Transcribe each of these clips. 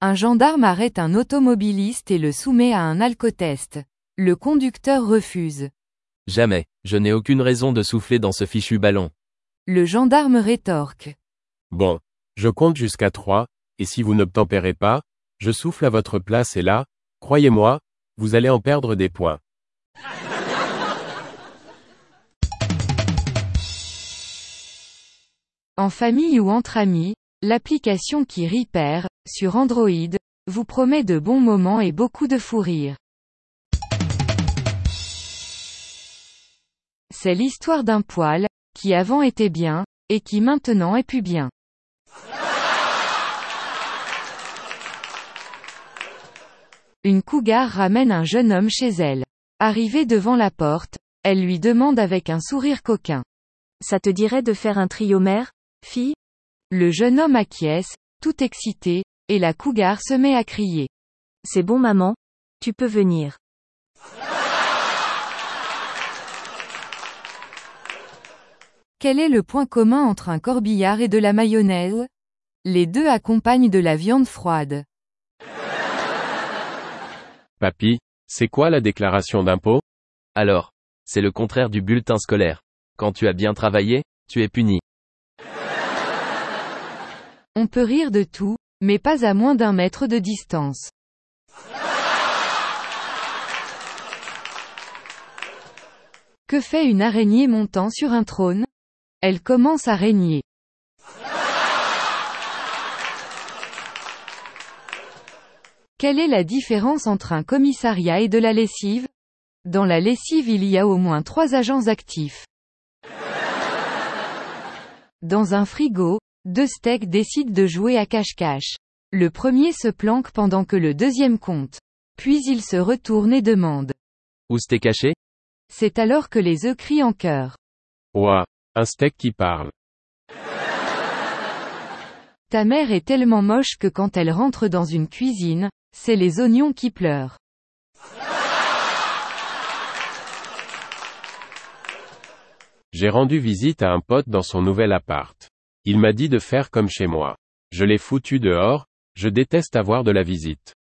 Un gendarme arrête un automobiliste et le soumet à un alcotest. Le conducteur refuse. Jamais, je n'ai aucune raison de souffler dans ce fichu ballon. Le gendarme rétorque. Bon, je compte jusqu'à 3, et si vous n'obtempérez pas, je souffle à votre place et là, croyez-moi, vous allez en perdre des points. En famille ou entre amis, l'application qui Repair, sur Android, vous promet de bons moments et beaucoup de fou rire. C'est l'histoire d'un poil, qui avant était bien, et qui maintenant est plus bien. Une cougar ramène un jeune homme chez elle. Arrivée devant la porte, elle lui demande avec un sourire coquin. Ça te dirait de faire un trio mère, fille? Le jeune homme acquiesce, tout excité, et la cougar se met à crier. C'est bon maman, tu peux venir. Quel est le point commun entre un corbillard et de la mayonnaise? Les deux accompagnent de la viande froide. Papy, c'est quoi la déclaration d'impôt? Alors, c'est le contraire du bulletin scolaire. Quand tu as bien travaillé, tu es puni. On peut rire de tout, mais pas à moins d'1 mètre de distance. Que fait une araignée montant sur un trône? Elle commence à régner. Quelle est la différence entre un commissariat et de la lessive? Dans la lessive il y a au moins 3 agents actifs. Dans un frigo, 2 steaks décident de jouer à cache-cache. Le premier se planque pendant que le deuxième compte. Puis il se retourne et demande. Où t'es caché? C'est alors que les œufs crient en chœur. Ouah, un steak qui parle. Ta mère est tellement moche que quand elle rentre dans une cuisine, c'est les oignons qui pleurent. J'ai rendu visite à un pote dans son nouvel appart. Il m'a dit de faire comme chez moi. Je l'ai foutu dehors, je déteste avoir de la visite.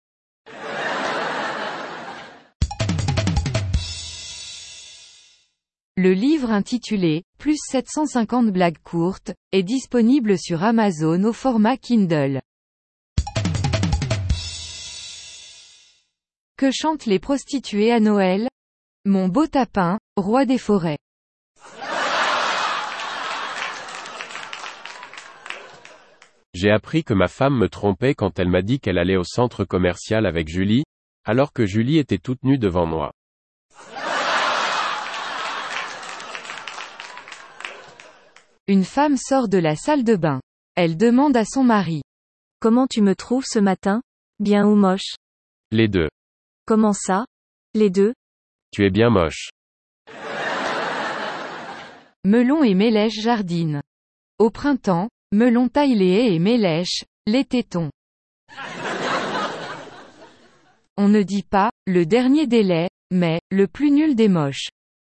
Le livre intitulé « Plus 750 blagues courtes » est disponible sur Amazon au format Kindle. Que chantent les prostituées à Noël? Mon beau tapin, roi des forêts. J'ai appris que ma femme me trompait quand elle m'a dit qu'elle allait au centre commercial avec Julie, alors que Julie était toute nue devant moi. Une femme sort de la salle de bain. Elle demande à son mari. Comment tu me trouves ce matin? Bien ou moche? Les deux. Comment ça? Les deux? Tu es bien moche. Melon et Mélèche jardinent. Au printemps, Melon taille les haies et Mélèche, les tétons. On ne dit pas, le dernier des laids, mais, le plus nul des moches.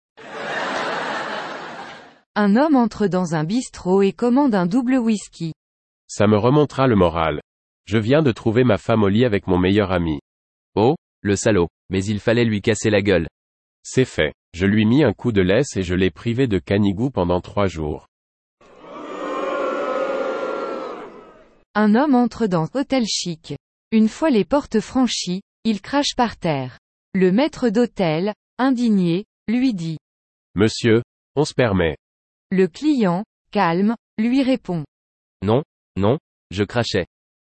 Un homme entre dans un bistrot et commande un double whisky. Ça me remontera le moral. Je viens de trouver ma femme au lit avec mon meilleur ami. Oh, le salaud, mais il fallait lui casser la gueule. C'est fait. Je lui mis un coup de laisse et je l'ai privé de canigou pendant 3 jours. Un homme entre dans hôtel chic. Une fois les portes franchies, il crache par terre. Le maître d'hôtel, indigné, lui dit. Monsieur, on se permet. Le client, calme, lui répond. Non, non, je crachais.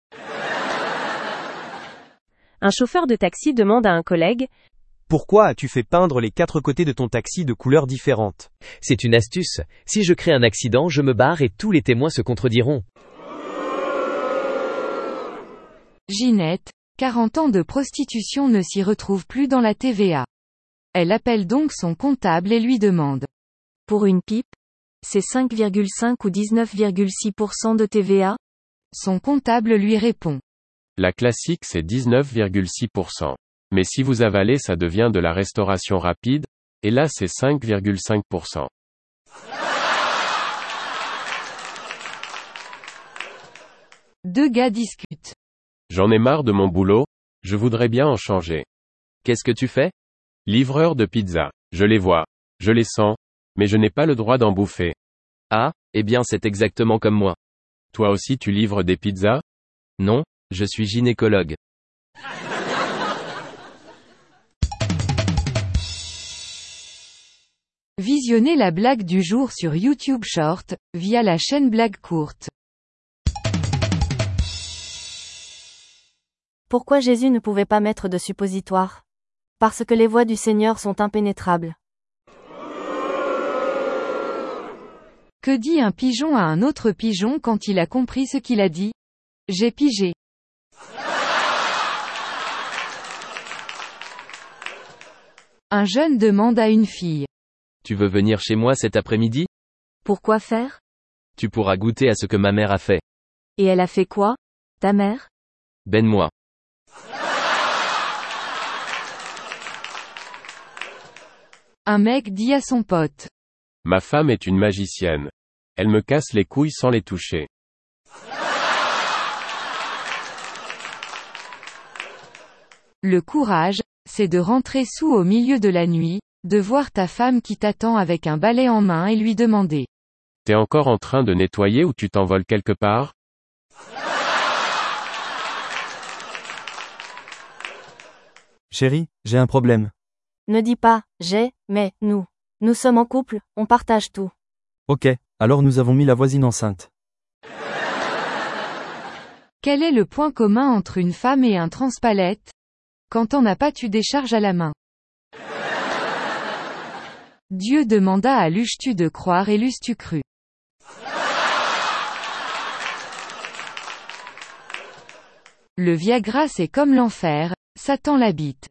Un chauffeur de taxi demande à un collègue. Pourquoi as-tu fait peindre les 4 côtés de ton taxi de couleurs différentes? C'est une astuce. Si je crée un accident, je me barre et tous les témoins se contrediront. Ginette, 40 ans de prostitution ne s'y retrouve plus dans la TVA. Elle appelle donc son comptable et lui demande. Pour une pipe? C'est 5,5 ou 19,6% de TVA? Son comptable lui répond. La classique c'est 19,6%. Mais si vous avalez ça devient de la restauration rapide, et là c'est 5,5%. Deux gars discutent. J'en ai marre de mon boulot, je voudrais bien en changer. Qu'est-ce que tu fais? Livreur de pizza. Je les vois. Je les sens. Mais je n'ai pas le droit d'en bouffer. Ah, eh bien c'est exactement comme moi. Toi aussi tu livres des pizzas? Non, je suis gynécologue. Visionnez la blague du jour sur YouTube Short, via la chaîne Blague Courte. Pourquoi Jésus ne pouvait pas mettre de suppositoire? Parce que les voies du Seigneur sont impénétrables. Que dit un pigeon à un autre pigeon quand il a compris ce qu'il a dit? J'ai pigé. Un jeune demande à une fille. Tu veux venir chez moi cet après-midi? Pourquoi faire? Tu pourras goûter à ce que ma mère a fait. Et elle a fait quoi, ta mère? Ben-moi. Un mec dit à son pote. Ma femme est une magicienne. Elle me casse les couilles sans les toucher. Le courage, c'est de rentrer sous au milieu de la nuit, de voir ta femme qui t'attend avec un balai en main et lui demander. T'es encore en train de nettoyer ou tu t'envoles quelque part? Chérie, j'ai un problème. Ne dis pas, mais, nous. Nous sommes en couple, on partage tout. Ok, alors nous avons mis la voisine enceinte. Quel est le point commun entre une femme et un transpalette? Quand on n'a pas tu décharges à la main. Dieu demanda à l'eusses-tu de croire et l'eusses-tu cru? Le Viagra c'est comme l'enfer, Satan l'habite.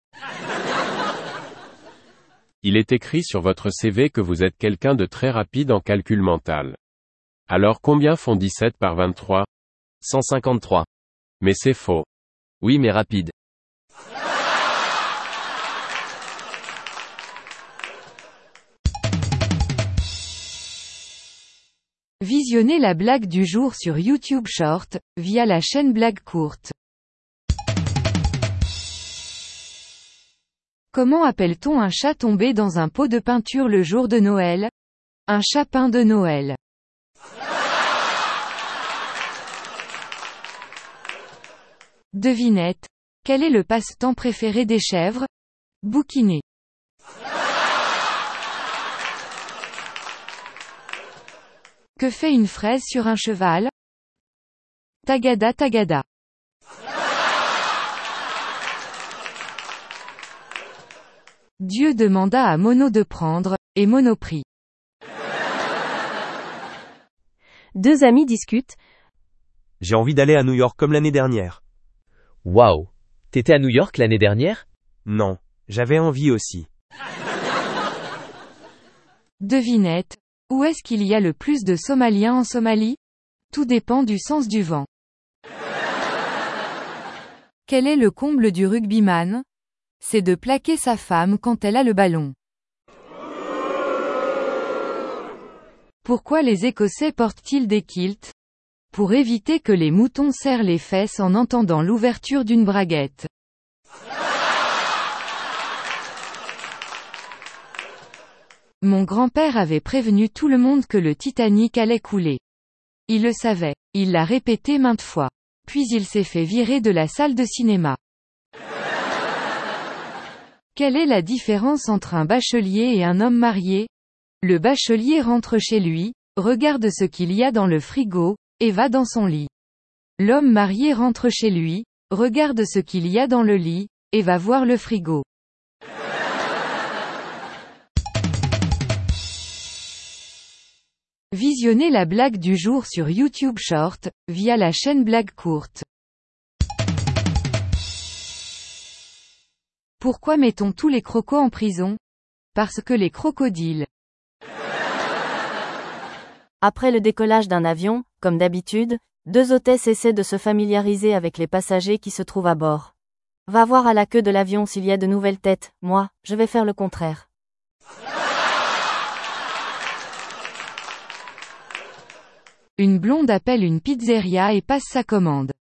Il est écrit sur votre CV que vous êtes quelqu'un de très rapide en calcul mental. Alors combien font 17 par 23? 153. Mais c'est faux. Oui mais rapide. Visionnez la blague du jour sur YouTube Short, via la chaîne Blague Courte. Comment appelle-t-on un chat tombé dans un pot de peinture le jour de Noël? Un chapin de Noël. Devinette. Quel est le passe-temps préféré des chèvres? Bouquiner. Que fait une fraise sur un cheval? Tagada tagada. Dieu demanda à Mono de prendre, et Mono prit. Deux amis discutent. J'ai envie d'aller à New York comme l'année dernière. Waouh. T'étais à New York l'année dernière? Non, j'avais envie aussi. Devinette. Où est-ce qu'il y a le plus de Somaliens en Somalie? Tout dépend du sens du vent. Quel est le comble du rugbyman? C'est de plaquer sa femme quand elle a le ballon. Pourquoi les Écossais portent-ils des kilts? Pour éviter que les moutons serrent les fesses en entendant l'ouverture d'une braguette. Mon grand-père avait prévenu tout le monde que le Titanic allait couler. Il le savait. Il l'a répété maintes fois. Puis il s'est fait virer de la salle de cinéma. Quelle est la différence entre un bachelier et un homme marié? Le bachelier rentre chez lui, regarde ce qu'il y a dans le frigo, et va dans son lit. L'homme marié rentre chez lui, regarde ce qu'il y a dans le lit, et va voir le frigo. Visionnez la blague du jour sur YouTube Short, via la chaîne Blague Courte. Pourquoi mettons tous les crocos en prison? Parce que les crocodiles. Après le décollage d'un avion, comme d'habitude, deux hôtesses essaient de se familiariser avec les passagers qui se trouvent à bord. Va voir à la queue de l'avion s'il y a de nouvelles têtes, moi, je vais faire le contraire. Une blonde appelle une pizzeria et passe sa commande.